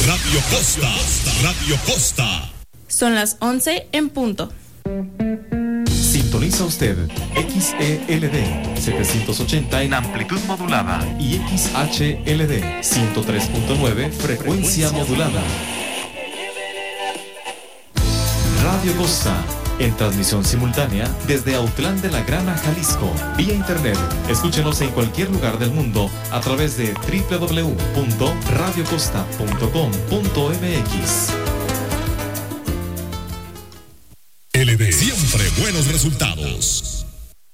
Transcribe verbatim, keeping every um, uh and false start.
Radio Costa, Radio Costa. Son las once en punto. Sintoniza usted X E L D setecientos ochenta en amplitud modulada y X H L D ciento tres punto nueve frecuencia modulada. Radio Costa, en transmisión simultánea desde Autlán de la Grana, Jalisco, vía internet. Escúchenos en cualquier lugar del mundo a través de doble u doble u doble u punto radio costa punto com punto m x. L D, siempre buenos resultados.